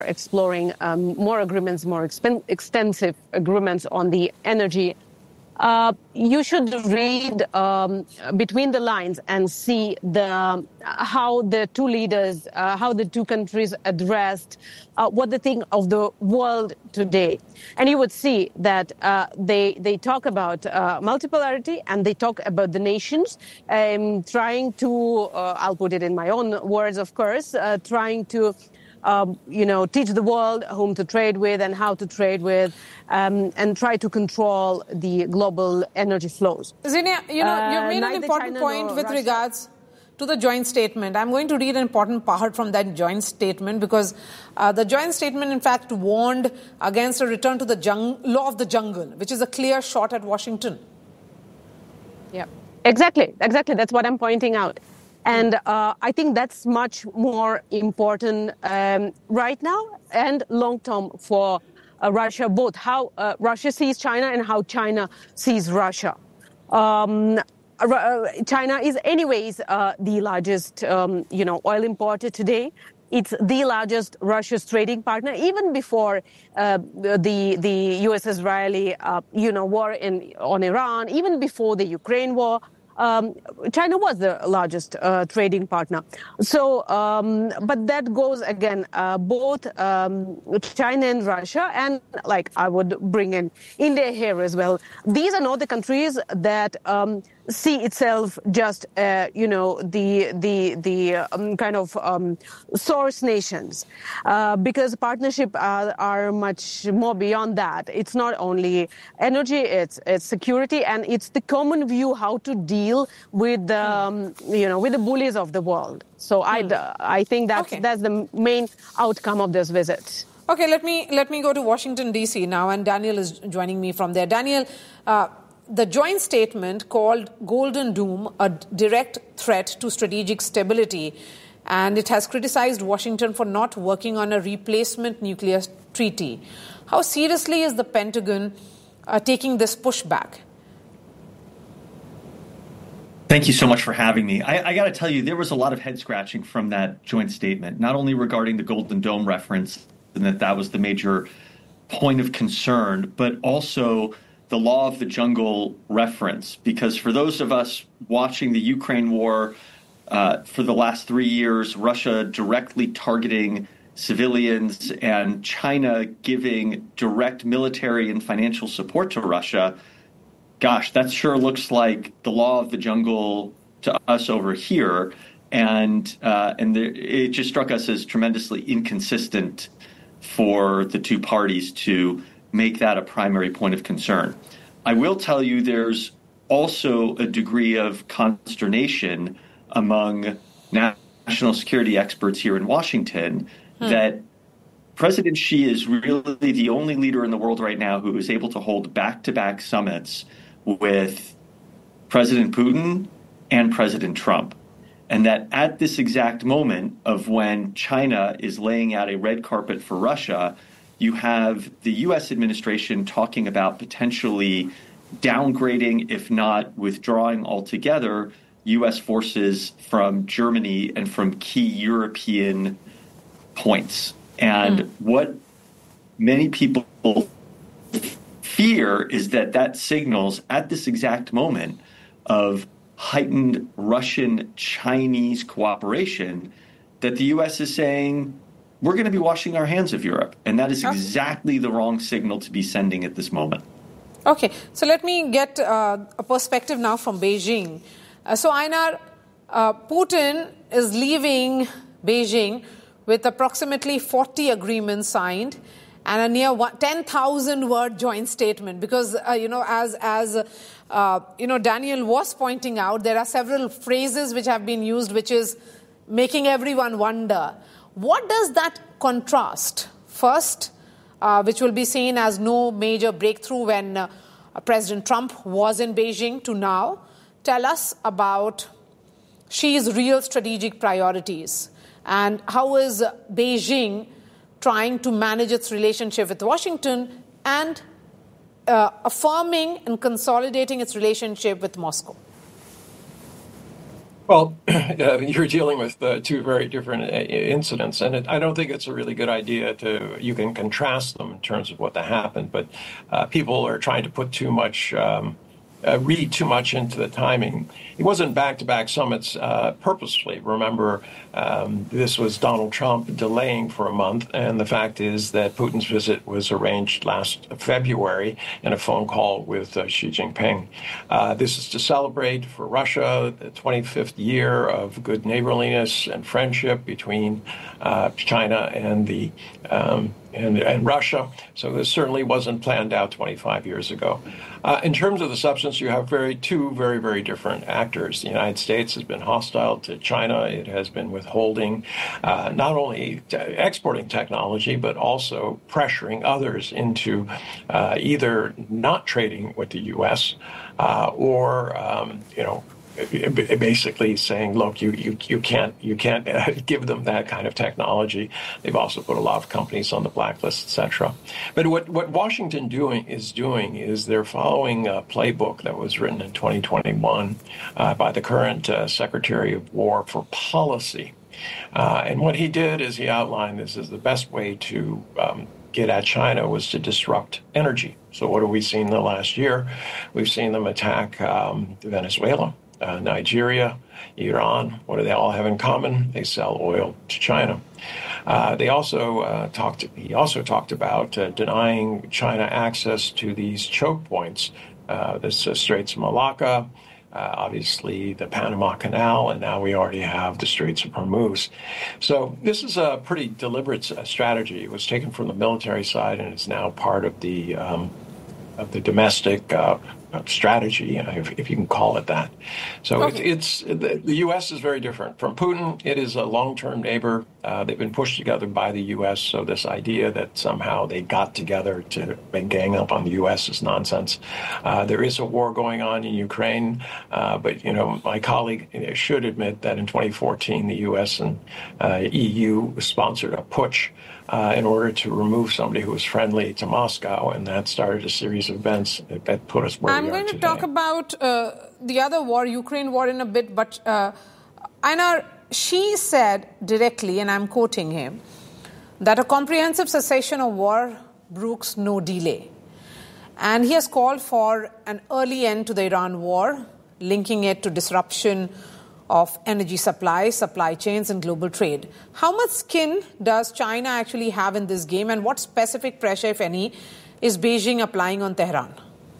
exploring more agreements, more extensive agreements on the energy. You should read between the lines and see how the two leaders, how the two countries addressed what they think of the world today. And you would see that they talk about multipolarity, and they talk about the nations, trying to, I'll put it in my own words, of course, trying to teach the world whom to trade with and how to trade with, and try to control the global energy flows. Zinnia, you've made an important point with regards to the joint statement. I'm going to read an important part from that joint statement, because the joint statement, in fact, warned against a return to the law of the jungle, which is a clear shot at Washington. Yeah, exactly. That's what I'm pointing out. And I think that's much more important right now and long-term for Russia, both how Russia sees China and how China sees Russia. China is anyways the largest, oil importer today. It's the largest Russia's trading partner, even before the U.S.-Israeli, war on Iran, even before the Ukraine war. China was the largest trading partner. So, but that goes again, both China and Russia, and I would bring in India here as well. These are not the countries that see itself just, source nations, because partnership are much more beyond that. It's not only energy, it's security, and it's the common view how to deal with with the bullies of the world. So I think that's the main outcome of this visit. Okay, let me go to Washington D.C. now, and Daniel is joining me from there. Daniel, the joint statement called Golden Dome a direct threat to strategic stability, and it has criticized Washington for not working on a replacement nuclear treaty. How seriously is the Pentagon taking this pushback? Thank you so much for having me. I got to tell you, there was a lot of head scratching from that joint statement, not only regarding the Golden Dome reference and that was the major point of concern, but also the law of the jungle reference. Because for those of us watching the Ukraine war for the last 3 years, Russia directly targeting civilians and China giving direct military and financial support to Russia, gosh, that sure looks like the law of the jungle to us over here. And it just struck us as tremendously inconsistent for the two parties to make that a primary point of concern. I will tell you there's also a degree of consternation among national security experts here in Washington that President Xi is really the only leader in the world right now who is able to hold back-to-back summits with President Putin and President Trump. And that at this exact moment of when China is laying out a red carpet for Russia, you have the U.S. administration talking about potentially downgrading, if not withdrawing altogether, U.S. forces from Germany and from key European points. And what many people fear is that signals at this exact moment of heightened Russian-Chinese cooperation that the U.S. is saying, we're going to be washing our hands of Europe. And that is exactly the wrong signal to be sending at this moment. Okay, so let me get a perspective now from Beijing. So, Einar, Putin is leaving Beijing with approximately 40 agreements signed and a near 10,000-word joint statement. Because, as Daniel was pointing out, there are several phrases which have been used, which is making everyone wonder. What does that contrast? First, which will be seen as no major breakthrough when President Trump was in Beijing, to now. Tell us about Xi's real strategic priorities and how is Beijing trying to manage its relationship with Washington and affirming and consolidating its relationship with Moscow. Well, you're dealing with two very different incidents, and I don't think it's a really good idea you can contrast them in terms of what happened, but people are trying to put too much, read too much into the timing. It wasn't back-to-back summits purposefully. Remember, this was Donald Trump delaying for a month, and the fact is that Putin's visit was arranged last February in a phone call with Xi Jinping. This is to celebrate for Russia the 25th year of good neighborliness and friendship between China and and Russia. So this certainly wasn't planned out 25 years ago. In terms of the substance, you have two very, very different actors. The United States has been hostile to China. It has been withholding not only exporting technology, but also pressuring others into either not trading with the U.S. Or basically saying, look, you can't give them that kind of technology. They've also put a lot of companies on the blacklist, etc. But what Washington is doing is they're following a playbook that was written in 2021 by the current Secretary of War for Policy. And what he did is he outlined this as the best way to get at China was to disrupt energy. So what have we seen in the last year? We've seen them attack Venezuela, Nigeria, Iran. What do they all have in common? They sell oil to China. He also talked about denying China access to these choke points, the Straits of Malacca, obviously the Panama Canal, and now we already have the Straits of Hormuz. So this is a pretty deliberate strategy. It was taken from the military side and is now part of the domestic strategy, if you can call it that. So Okay. The U.S. is very different from Putin. It is a long-term neighbor. They've been pushed together by the U.S. So this idea that somehow they got together to gang up on the U.S. is nonsense. There is a war going on in Ukraine, but my colleague should admit that in 2014 the U.S. and EU sponsored a putsch in order to remove somebody who was friendly to Moscow, and that started a series of events that put us where we are today. I'm going to talk about the other war, Ukraine war, in a bit, but Einar, Xi said directly, and I'm quoting him, that a comprehensive cessation of war brooks no delay. And he has called for an early end to the Iran war, linking it to disruption of energy supply chains, and global trade. How much skin does China actually have in this game, and what specific pressure, if any, is Beijing applying on Tehran?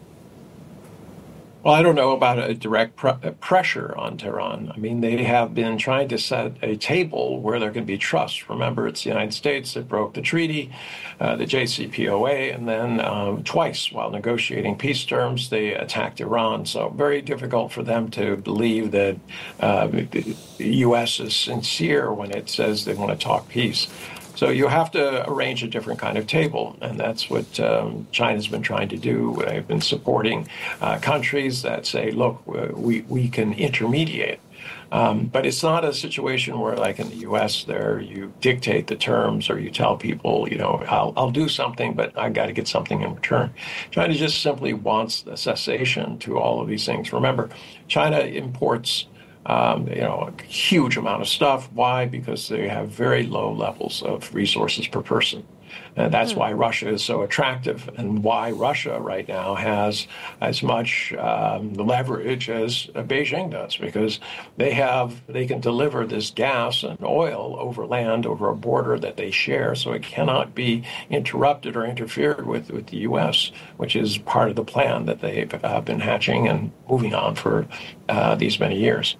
Well, I don't know about a direct pressure on Tehran. I mean, they have been trying to set a table where there can be trust. Remember, it's the United States that broke the treaty, the JCPOA, and then twice while negotiating peace terms, they attacked Iran. So very difficult for them to believe that the U.S. is sincere when it says they want to talk peace. So you have to arrange a different kind of table, and that's what China's been trying to do. They've been supporting countries that say, look, we can intermediate. But it's not a situation where, like in the U.S., there you dictate the terms or you tell people, I'll do something, but I got to get something in return. China just simply wants the cessation to all of these things. Remember, China imports a huge amount of stuff. Why? Because they have very low levels of resources per person. And that's why Russia is so attractive, and why Russia right now has as much leverage as Beijing does, because they can deliver this gas and oil over land, over a border that they share, so it cannot be interrupted or interfered with the U.S., which is part of the plan that they've been hatching and moving on for these many years.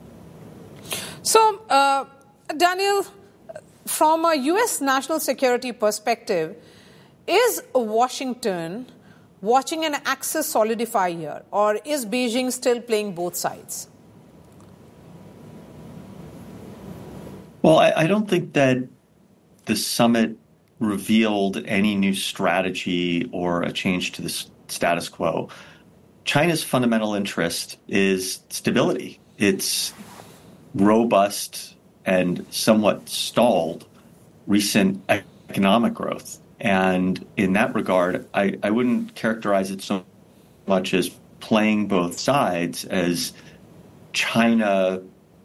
So, Daniel, from a U.S. national security perspective, is Washington watching an axis solidify here, or is Beijing still playing both sides? Well, I don't think that the summit revealed any new strategy or a change to the status quo. China's fundamental interest is stability. It's robust and somewhat stalled recent economic growth. And in that regard, I wouldn't characterize it so much as playing both sides as China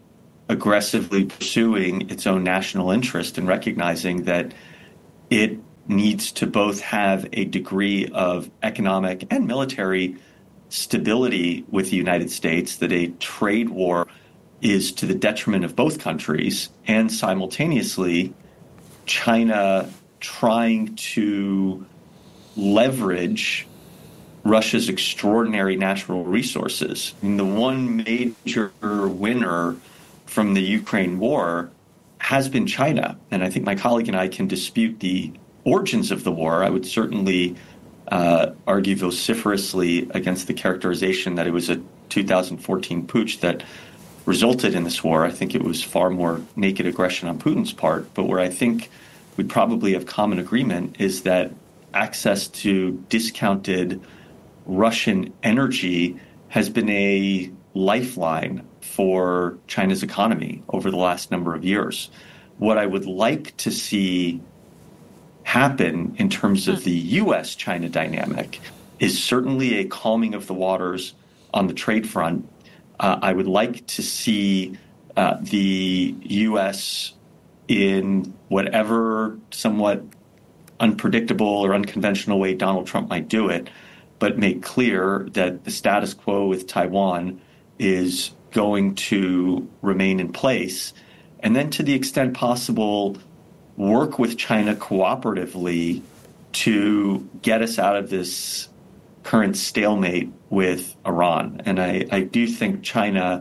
aggressively pursuing its own national interest and recognizing that it needs to both have a degree of economic and military stability with the United States, that a trade war is to the detriment of both countries, and simultaneously China trying to leverage Russia's extraordinary natural resources. I mean, the one major winner from the Ukraine war has been China. And I think my colleague and I can dispute the origins of the war. I would certainly argue vociferously against the characterization that it was a 2014 putsch that resulted in this war. I think it was far more naked aggression on Putin's part. But where I think we probably have common agreement is that access to discounted Russian energy has been a lifeline for China's economy over the last number of years. What I would like to see happen in terms of the U.S.-China dynamic is certainly a calming of the waters on the trade front. I would like to see the U.S. in whatever somewhat unpredictable or unconventional way Donald Trump might do it, but make clear that the status quo with Taiwan is going to remain in place. And then to the extent possible, work with China cooperatively to get us out of this current stalemate with Iran. And I do think China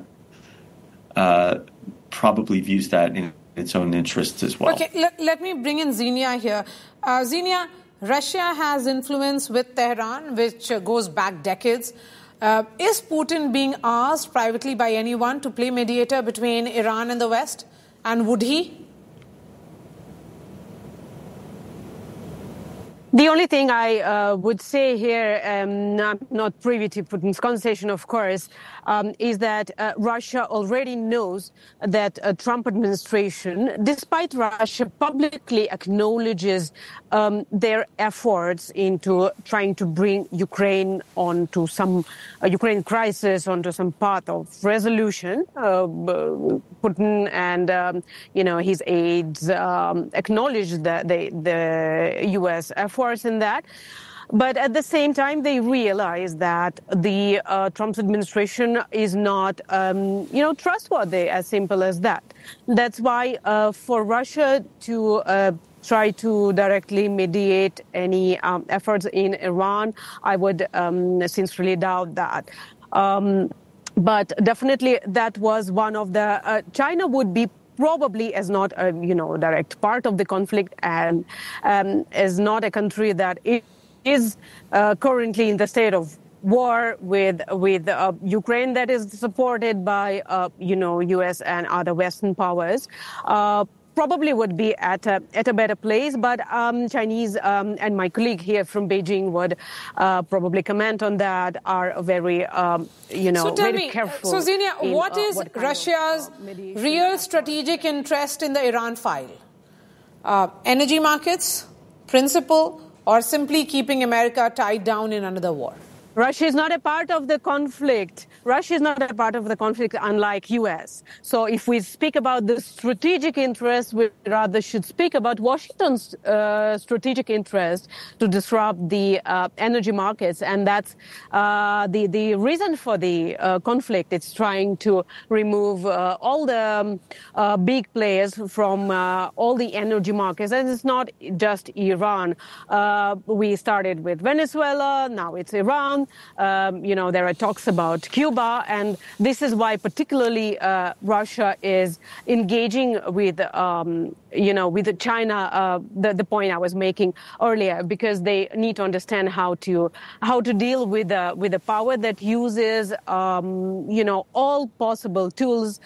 probably views that in its own interests as well. Okay, let me bring in Xenia here. Xenia, Russia has influence with Tehran, which goes back decades. Is Putin being asked privately by anyone to play mediator between Iran and the West? And would he? The only thing I would say here, I'm not privy to Putin's conversation, of course, is that Russia already knows that Trump administration, despite Russia publicly acknowledges their efforts into trying to bring Ukraine onto some Ukraine crisis, onto some path of resolution, Putin and his aides acknowledge the U.S. efforts in that. But at the same time, they realize that the Trump administration is not, trustworthy, as simple as that. That's why for Russia to try to directly mediate any efforts in Iran, I would sincerely doubt that. But definitely that was one of the, China would be probably as not a direct part of the conflict and as not a country that is currently in the state of war with Ukraine, that is supported by U.S. and other Western powers. Probably would be at a better place, but Chinese and my colleague here from Beijing would probably comment on that. Are very very careful. So Xenia, what is Russia's real strategic interest in the Iran file? Energy markets, principle, or simply keeping America tied down in another war? Russia is not a part of the conflict. Russia is not a part of the conflict, unlike U.S. So if we speak about the strategic interest, we rather should speak about Washington's strategic interest to disrupt the energy markets. And that's the reason for the conflict. It's trying to remove all the big players from all the energy markets. And it's not just Iran. We started with Venezuela, now it's Iran. There are talks about Cuba, and this is why particularly Russia is engaging with, with China. The point I was making earlier, because they need to understand how to deal with the power that uses, all possible tools,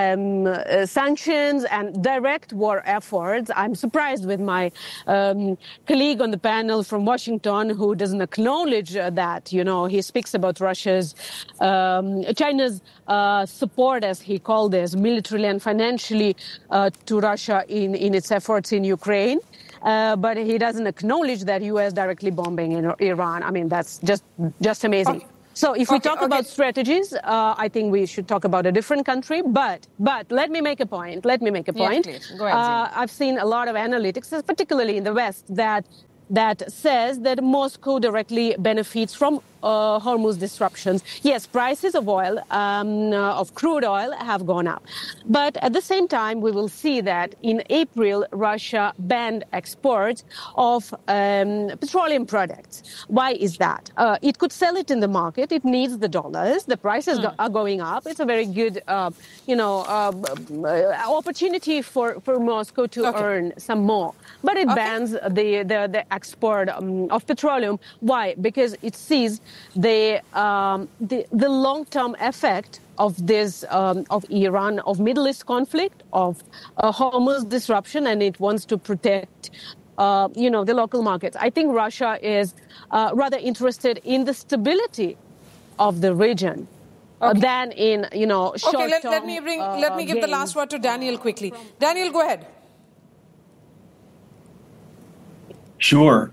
sanctions and direct war efforts. I'm surprised with my colleague on the panel from Washington who doesn't acknowledge that. He speaks about China's support, as he called this, militarily and financially to Russia in its efforts in Ukraine. But he doesn't acknowledge that U.S. directly bombing in Iran. I mean, that's just amazing. So if we talk about strategies, I think we should talk about a different country. But let me make a point. Yeah, please. Go ahead, I've seen a lot of analytics, particularly in the West, that says that Moscow directly benefits from Hormuz disruptions. Yes, prices of oil, of crude oil, have gone up. But at the same time, we will see that in April, Russia banned exports of petroleum products. Why is that? It could sell it in the market. It needs the dollars. The prices are going up. It's a very good, opportunity for Moscow to earn some more. But it bans the export of petroleum. Why? Because it sees the long-term effect of this of Iran, of Middle East conflict, of Hormuz disruption, and it wants to protect the local markets. I think Russia is rather interested in the stability of the region than in short-term. Okay, let me give the last word to Daniel quickly. Daniel, go ahead. Sure.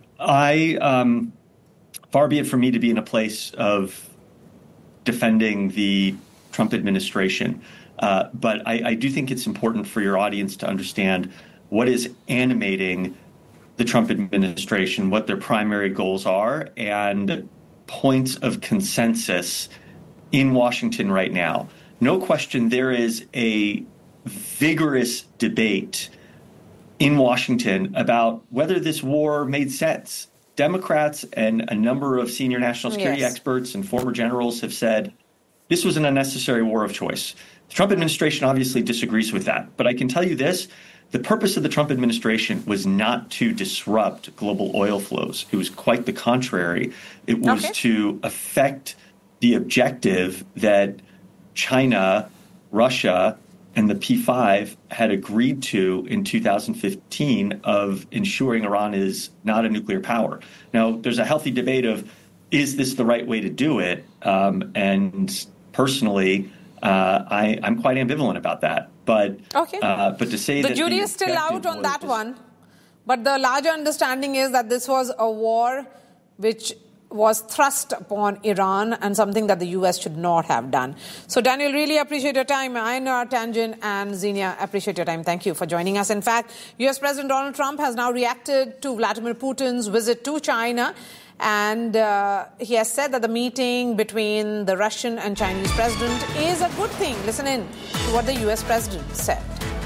Far be it from me to be in a place of defending the Trump administration, but I do think it's important for your audience to understand what is animating the Trump administration, what their primary goals are, and points of consensus in Washington right now. No question, there is a vigorous debate in Washington about whether this war made sense. Democrats and a number of senior national security experts and former generals have said this was an unnecessary war of choice. The Trump administration obviously disagrees with that. But I can tell you this, the purpose of the Trump administration was not to disrupt global oil flows. It was quite the contrary. It was to affect the objective that China, Russia, and the P5 had agreed to in 2015 of ensuring Iran is not a nuclear power. Now, there's a healthy debate of, is this the right way to do it? And personally, I'm quite ambivalent about that. But to say that the jury is still out on that one. But the larger understanding is that this was a war which was thrust upon Iran and something that the U.S. should not have done. So, Daniel, really appreciate your time. Einar, Tanjin, and Xenia, appreciate your time. Thank you for joining us. In fact, U.S. President Donald Trump has now reacted to Vladimir Putin's visit to China, and he has said that the meeting between the Russian and Chinese president is a good thing. Listen in to what the U.S. president said.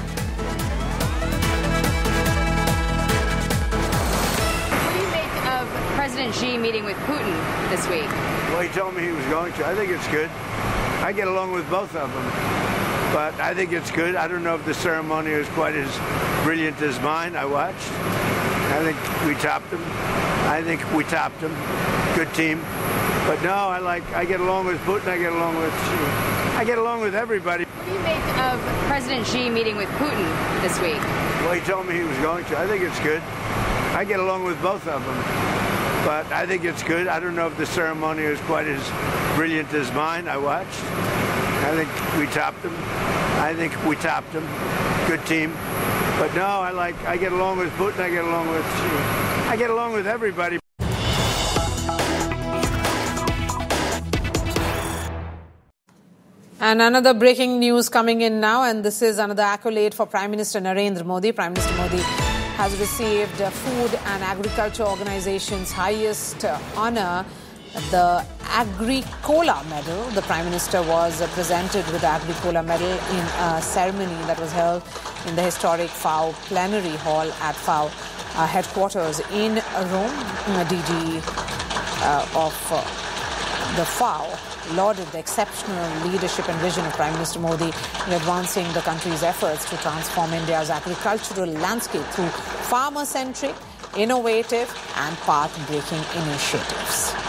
President Xi meeting with Putin this week? Well, he told me he was going to. I think it's good. I get along with both of them. But I think it's good. I don't know if the ceremony is quite as brilliant as mine. I watched. I think we topped them. Good team. But no, I get along with Putin. I get along with everybody. What do you make of President Xi meeting with Putin this week? Well, he told me he was going to. I think it's good. I get along with both of them. But I think it's good. I don't know if the ceremony is quite as brilliant as mine. I watched. I think we topped them. Good team. But no, I get along with Putin. I get along with everybody. And another breaking news coming in now, and this is another accolade for Prime Minister Narendra Modi. Prime Minister Modi has received Food and Agriculture Organization's highest honor, the Agricola Medal. The Prime Minister was presented with the Agricola Medal in a ceremony that was held in the historic FAO Plenary Hall at FAO headquarters in Rome. DG of the FAO lauded the exceptional leadership and vision of Prime Minister Modi in advancing the country's efforts to transform India's agricultural landscape through farmer-centric, innovative and path-breaking initiatives.